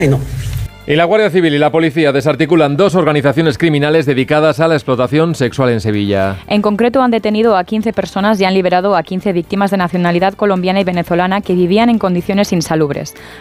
No. Y la Guardia Civil y la Policía desarticulan 2 organizaciones criminales dedicadas a la explotación sexual en Sevilla. En concreto, han detenido a 15 personas y han liberado a 15 víctimas de nacionalidad colombiana y venezolana que vivían en condiciones insalubres.